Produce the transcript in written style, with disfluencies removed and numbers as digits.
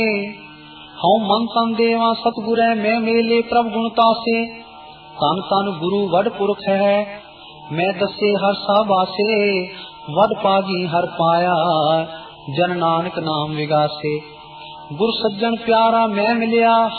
हूँ मन तन देवा सतगुरै मैं मेले प्रभ गुणता से। तन तन गुरु वड पुरख है मैं दसे हर साबासे। वड पागी हर पाया जन नानक नाम विगासे। गुर सज्जन प्यारा मैं मिलिया